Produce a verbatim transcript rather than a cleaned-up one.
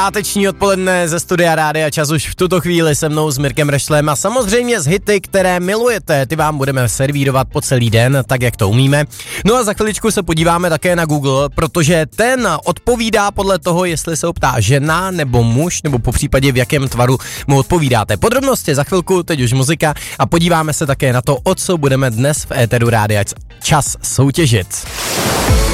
Páteční odpoledne ze studia Rádia Čas už v tuto chvíli se mnou s Mirkem Reštlem a samozřejmě z hity, které milujete, ty vám budeme servírovat po celý den, tak jak to umíme. No a za chviličku se podíváme také na Google, protože ten odpovídá podle toho, jestli se optá žena nebo muž, nebo popřípadě v jakém tvaru mu odpovídáte. Podrobnosti za chvilku, teď už muzika a podíváme se také na to, o co budeme dnes v éteru Rádia Čas soutěžit.